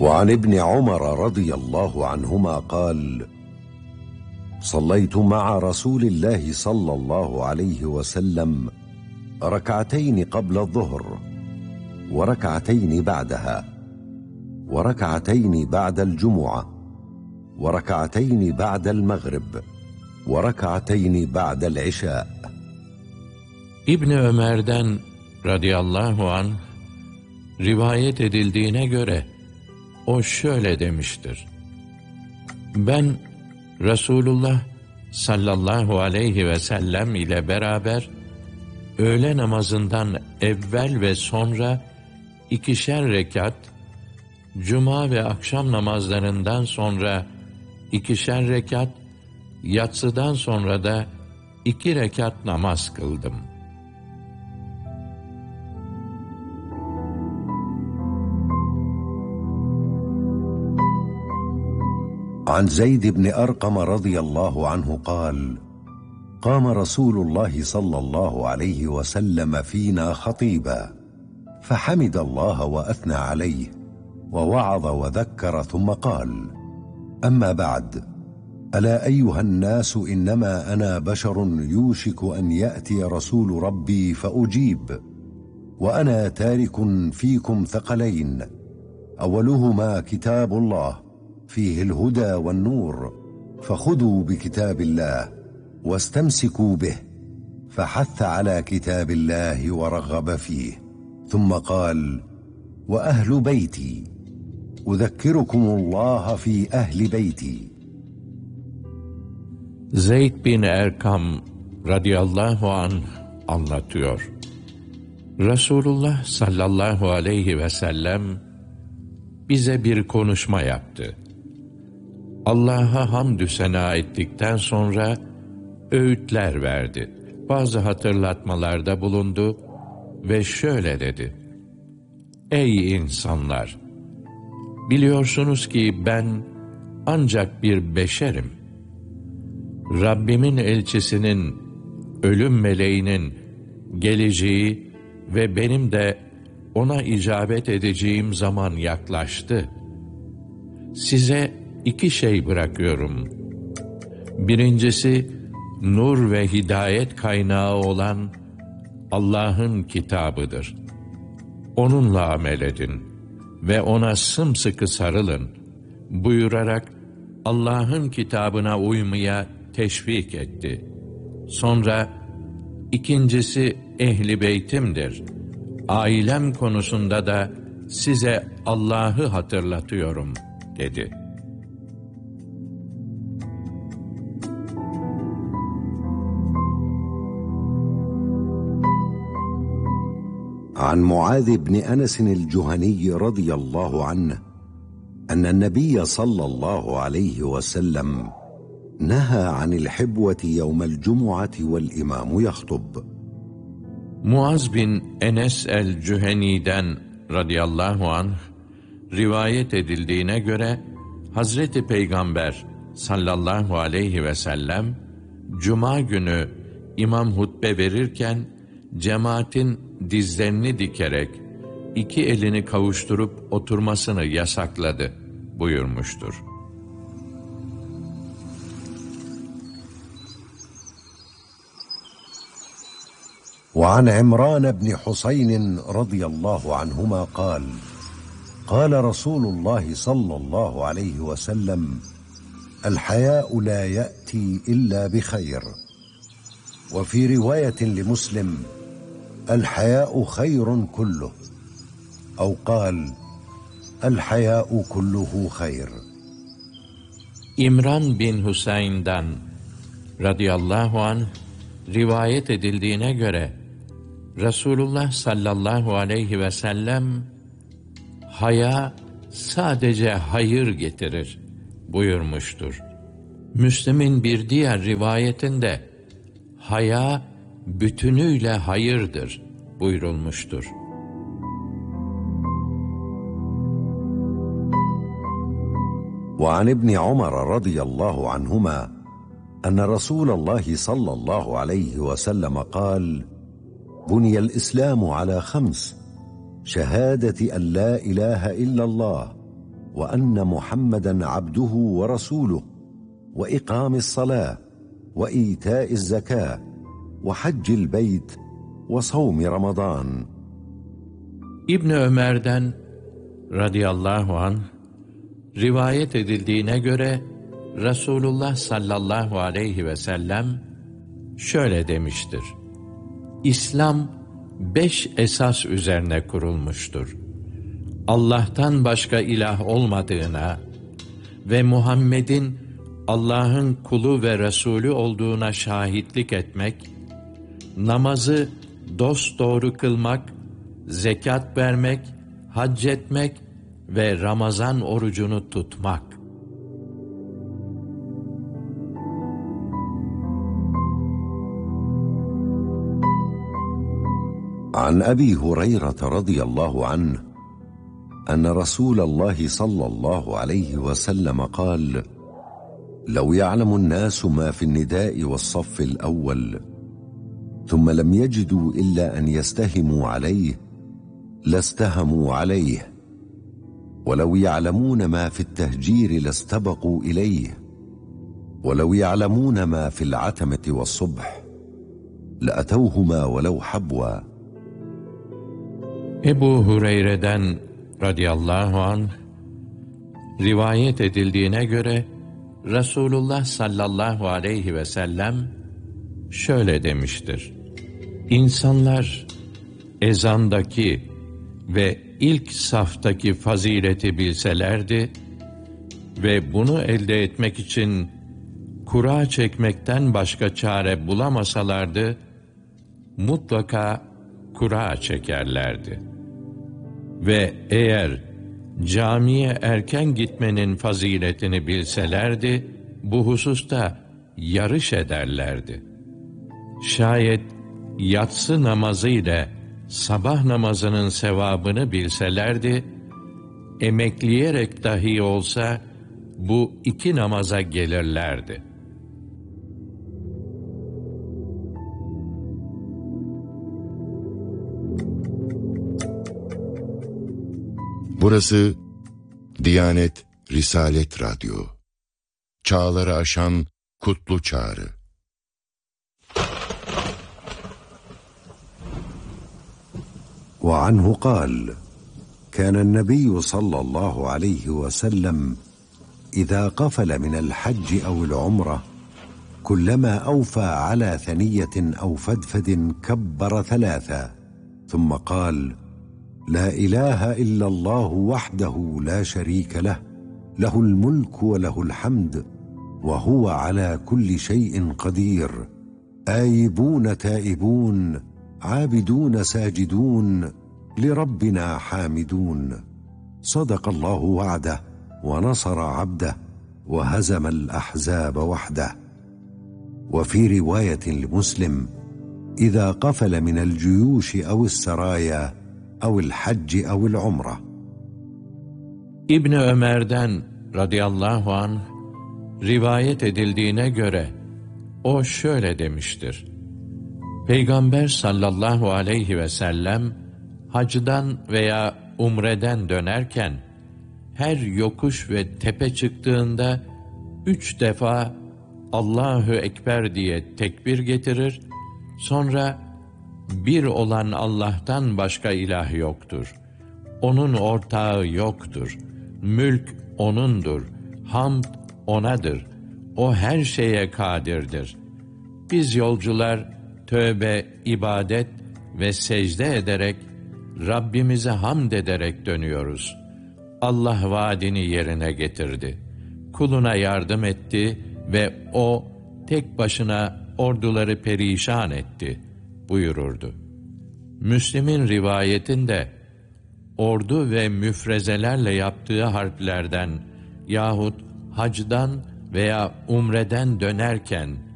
وعن ابن عمر رضي الله عنهما قال: صليت مع رسول الله صلى الله عليه وسلم ركعتين قبل الظهر، وركعتين بعدها، وركعتين بعد الجمعة، وركعتين بعد المغرب، وركعتين بعد العشاء. İbni Ömer'den radıyallahu anh rivayet edildiğine göre o şöyle demiştir: ben Resulullah sallallahu aleyhi ve sellem ile beraber öğle namazından evvel ve sonra 2'şer rekat, cuma ve akşam namazlarından sonra 2'şer rekat, yatsıdan sonra da 2 rekat namaz kıldım. عن زيد بن أرقم رضي الله عنه قال: قام رسول الله صلى الله عليه وسلم فينا خطيبا، فحمد الله وأثنى عليه ووعظ وذكر، ثم قال: أما بعد، ألا أيها الناس، إنما أنا بشر يوشك أن يأتي رسول ربي فأجيب، وأنا تارك فيكم ثقلين، أولهما كتاب الله فيه الهدى والنور، فخذوا بكتاب الله واستمسكوا به، فحث على كتاب الله ورغب فيه، ثم قال: وأهل بيتي، أذكركم الله في أهل بيتي. Zeyd bin Erkam radıyallahu anh anlatıyor. Resulullah sallallahu aleyhi ve sellem bize bir konuşma yaptı. Allah'a hamdü sena ettikten sonra öğütler verdi. Bazı hatırlatmalarda bulundu ve şöyle dedi: Ey insanlar! Biliyorsunuz ki ben ancak bir beşerim. Rabbimin elçisinin, ölüm meleğinin geleceği ve benim de ona icabet edeceğim zaman yaklaştı. Size 2 şey bırakıyorum. Birincisi, nur ve hidayet kaynağı olan Allah'ın kitabıdır. Onunla amel edin ve ona sımsıkı sarılın buyurarak Allah'ın kitabına uymaya teşvik etti. Sonra ikincisi ehli beytimdir. Ailem konusunda da size Allah'ı hatırlatıyorum dedi. عن معاذ بن أنس الجهني رضي الله عنه أن النبي صلى الله عليه وسلم نهى عن الحبوة يوم الجمعة والإمام يخطب. Muaz bin Enes el-Cüheni'den radıyallahu anh rivayet edildiğine göre Hazreti Peygamber sallallahu aleyhi ve sellem Cuma günü imam hutbe verirken cemaatin dizlerini dikerek 2 elini kavuşturup oturmasını yasakladı buyurmuştur. وعن عمران بن حسين رضي الله عنهما قال: قال رسول الله صلى الله عليه وسلم: الحياء لا يأتي إلا بخير. وفي رواية لمسلم: الحياء خير كله، أو قال: الحياء كله خير. İmran bin Hüseyin'den radıyallahu anh rivayet edildiğine göre Resulullah sallallahu aleyhi ve sellem haya sadece hayır getirir buyurmuştur. Müslim'in bir diğer rivayetinde haya bütünüyle hayırdır buyurulmuştur. وعن ابن عمر رضي الله عنهما أن رسول الله صلى الله عليه وسلم قال: بني الإسلام على 5: شهادة أن لا إله إلا الله، وأن محمدا عبده ورسوله وإقام الصلاة وإيتاء الزكاة وحج البيت وصوم رمضان. İbn Ömer'den radıyallahu anh rivayet edildiğine göre Resulullah sallallahu aleyhi ve sellem şöyle demiştir: İslam 5 esas üzerine kurulmuştur. Allah'tan başka ilah olmadığına ve Muhammed'in Allah'ın kulu ve Resulü olduğuna şahitlik etmek, namazı dosdoğru kılmak, zekat vermek, hac etmek ve Ramazan orucunu tutmak. عن أبي هريرة رضي الله عنه أن رسول الله صلى الله عليه وسلم قال: لو يعلم الناس ما في النداء والصف الأول ثم لم يجدوا إلا أن يستهموا عليه لاستهموا عليه، ولو يعلمون ما في التهجير لاستبقوا إليه، ولو يعلمون ما في العتمة والصبح لأتوهما ولو حبوا. Ebu Hureyre'den radıyallahu anh rivayet edildiğine göre Resulullah sallallahu aleyhi ve sellem şöyle demiştir: İnsanlar ezandaki ve ilk saftaki fazileti bilselerdi ve bunu elde etmek için kura çekmekten başka çare bulamasalardı, mutlaka kura çekerlerdi. Ve eğer camiye erken gitmenin faziletini bilselerdi, bu hususta yarış ederlerdi. Şayet yatsı namazı ile sabah namazının sevabını bilselerdi, emekleyerek dahi olsa bu 2 namaza gelirlerdi. Burası Diyanet Risalet Radyo. Çağları aşan kutlu çağrı. وعنه قال: كان النبي صلى الله عليه وسلم إذا قفل من الحج أو العمرة كلما أوفى على ثنية أو فدفد كبر 3 ثم قال: لا إله إلا الله وحده لا شريك له، له الملك وله الحمد وهو على كل شيء قدير، آيبون تائبون عابدون ساجدون لربنا حامدون، صدق الله وعده ونصر عبده وهزم الأحزاب وحده. وفي رواية لمسلم: إذا قفل من الجيوش أو السرايا أو الحج أو العمرة. İbn Ömer'den radıyallahu anh rivayet edildiğine göre o şöyle demiştir: Peygamber sallallahu aleyhi ve sellem hacdan veya umreden dönerken her yokuş ve tepe çıktığında 3 defa Allahu Ekber diye tekbir getirir, sonra bir olan Allah'tan başka ilah yoktur, onun ortağı yoktur, mülk O'nundur, hamd O'nadır, O her şeye kadirdir. Biz yolcular tövbe, ibadet ve secde ederek, Rabbimize hamd ederek dönüyoruz. Allah vaadini yerine getirdi. Kuluna yardım etti ve O tek başına orduları perişan etti buyururdu. Müslim'in rivayetinde ordu ve müfrezelerle yaptığı harplerden yahut hacdan veya umreden dönerken